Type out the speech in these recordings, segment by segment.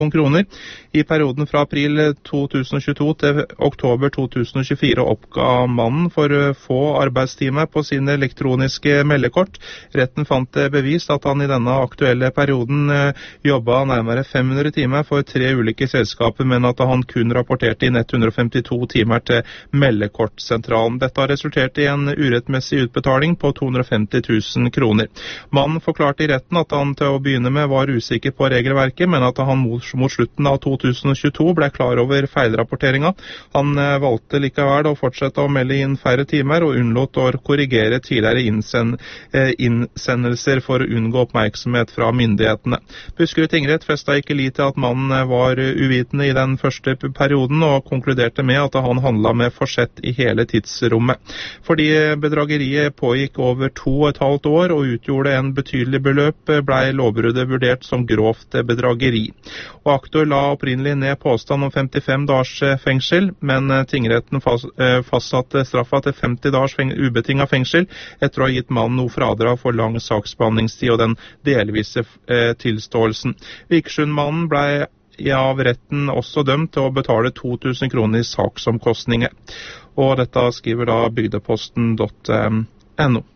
kroner. I perioden fra april 2022 til oktober 2024 oppga mannen for få arbeidstimer på sine elektroniske meldekort. Retten fant det bevist at han i denne aktuelle perioden jobbet nærmere 500 timer for 3 ulike selskaper, men at han kun rapporterte inn 152 timer til meldekortsentralen. Dette har resultert i en urettmessig utbetaling på 250 000 kroner. Mannen forklarte i retten at han til å begynne med var usikker på regelverket, men at han mot slutten av 2022 ble klar over feilrapporteringen. Han valgte likevel å fortsette å melde inn færre timer og unnlot å korrigere tidligere innsendelser for å unngå oppmerksomhet fra myndighetene. Buskerud tingrett festet ikke lit til at mannen var uvitende i den første perioden og konkluderte med at han handlet med forsett i hele tidsrommet. Fordi bedrageriet pågikk over 2,5 år og utgjorde en betydelig beløp, ble lovbruddet vurdert som grovt bedrageri. Og aktor la opprinnelig ned påstand om 55 dagers fengsel, men tingretten fastsatte straffa til 50 dagers ubetinget fengsel etter å ha gitt mannen noe fradrag for lang saksbehandlingstid og den delvise tilståelsen. Vikersundmannen ble av retten også dømt til å betale 2000 kroner i saksomkostninger. Og dette skriver da bygdeposten.no.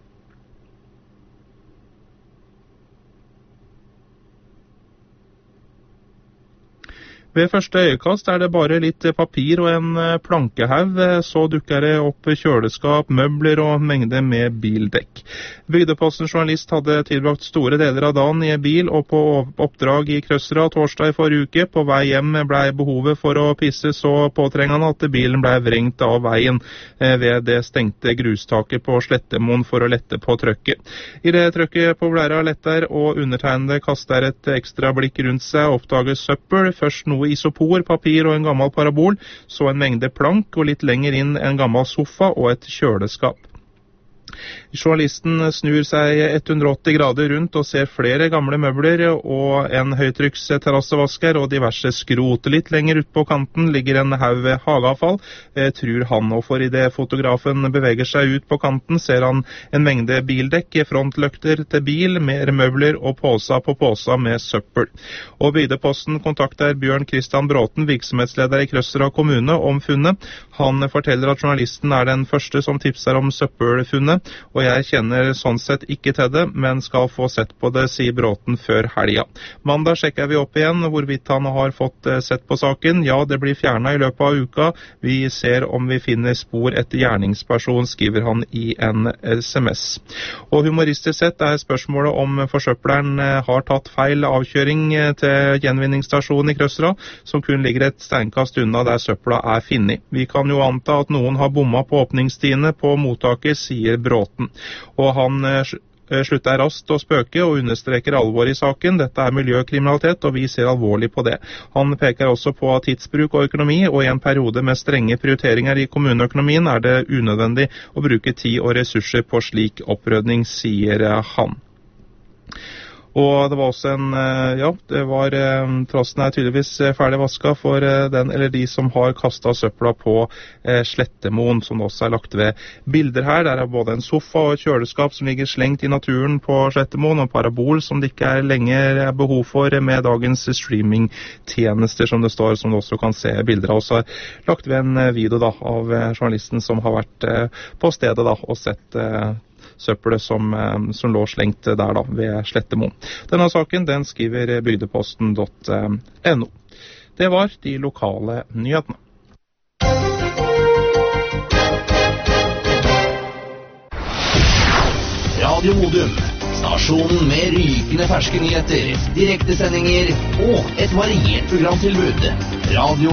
Ved første øyekast det bare litt papir og en plankehaug, så dukker det opp kjøleskap, møbler og mengde med bildekk. Bygdepostens journalist hadde tilbrakt store deler av dagen i bil og på oppdrag i Krøsra torsdag i forrige uke. På vei hjem ble behovet for å pisse så påtrengende at bilen ble vrengt av veien ved det stengte grustaket på Slettemoen for å lette på trøkket. I det trøkket på blæra letter og undertegnede kaster et ekstra blikk rundt seg og oppdager søppel, først noe isopor, papir og en gammel parabol, så en mengde plank og litt lenger inn en gammel sofa og et kjøleskap. Journalisten snur seg 180 grader rundt og ser flere gamle møbler og en høytrykks terrassevasker og diverse skrot. Litt lenger ut på kanten ligger en haug hageavfall, tror han, og for i det fotografen beveger seg ut på kanten ser han en mengde bildekk, frontløkter til bil, mer møbler og poser på poser med søppel. Og Bygdeposten kontakter Bjørn Kristian Bråten, virksomhetsleder i Krøsra kommune, om funnet. Han forteller at journalisten er den første som tipser om søppelfunnet, og jeg kjenner sånn sett ikke til det, men skal få sett på det, sier Bråten før helga. Mandag sjekker vi opp igjen hvorvidt han har fått sett på saken. Ja, det blir fjernet i løpet av uka. Vi ser om vi finner spor etter gjerningsperson, skriver han i en SMS. Og humoristisk sett er spørsmålet om forsøpleren har tatt feil avkjøring til gjenvinningsstasjonen i Krøsra, som kun ligger et steinkast unna der søpla er funnet. Vi kan jo anta at noen har bommet på åpningstidene på mottaket, sier Bråten. Og han slutter raskt å spøke og understreker alvor i saken. Dette er miljøkriminalitet, og vi ser alvorlig på det. Han peker også på tidsbruk og økonomi, og i en periode med strenge prioriteringer i kommuneøkonomien er det unødvendig å bruke tid og ressurser på slik opprydning, sier han. Og det var også trassen er tydeligvis ferdig vasket for den eller de som har kastet søpla på Slettemoen, som også er lagt ved bilder her. Der er både en sofa og et kjøleskap som ligger slengt i naturen på Slettemoen, og en parabol som det ikke er lenger behov for med dagens streamingtjenester, som det står, som du også kan se bilder av. Også lagt ved en video av journalisten som har vært på stedet og sett søppelet som lå slengt der ved Slettemoen. Denne saken den skriver bygdeposten.no. Det var de lokale nyhetene. Radio Modum, stasjonen med rykende ferske nyheter, direktesendinger og et variert programtilbud. Radio